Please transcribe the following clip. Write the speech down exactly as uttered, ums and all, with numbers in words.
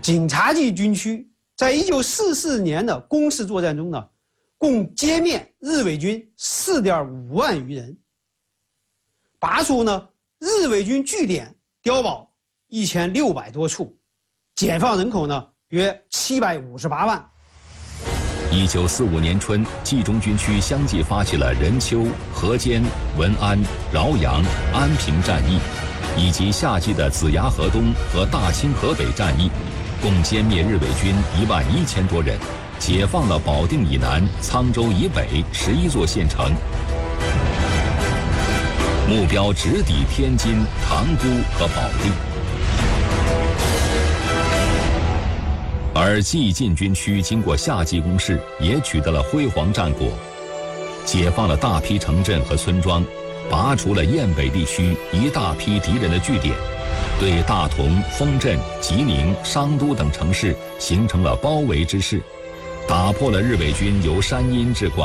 警察冀军区在一九四四年的攻势作战中呢，共歼灭日伪军 四点五万余人，拔除呢日伪军据点碉堡一千六百多处，解放人口呢约七百五十八万。 一九四五年春，冀中军区相继发起了任丘、河间、文安、饶阳、安平战役，以及夏季的子牙河东和大清河北战役，共歼灭日伪军一万一千多人，解放了保定以南、沧州以北十一座县城，目标直抵天津、塘沽和保定。而冀晋军区经过夏季攻势，也取得了辉煌战果，解放了大批城镇和村庄，拔除了雁北地区一大批敌人的据点，对大同、丰镇、吉宁、商都等城市形成了包围之势，打破了日伪军由山阴至广